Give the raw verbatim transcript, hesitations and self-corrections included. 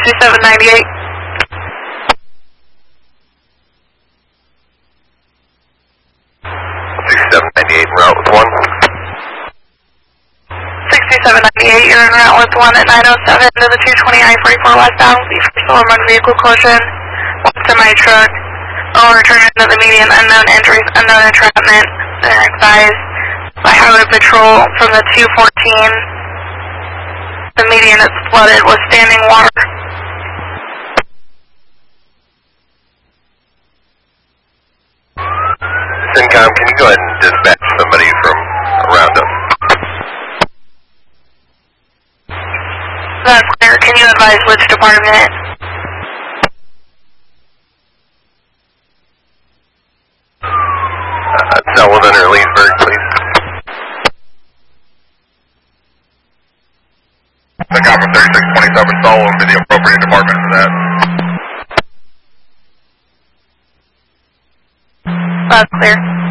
sixty-seven ninety-eight. sixty-seven ninety-eight, route with one. sixty-seven ninety-eight, you're en route with one at nine oh seven to the two twenty I forty-four westbound. The first alarm vehicle collision. One semi truck. All return into the median. Unknown injuries, unknown entrapment. They're advised by highway patrol from the two fourteen. The median is flooded with standing water. CENTCOM, can you go ahead and dispatch somebody from around us? That's clear. Can you advise which department? Uh, Sullivan or Leesburg, please. CENTCOM from thirty-six twenty-seven Sullivan will be the appropriate department for that. That's clear.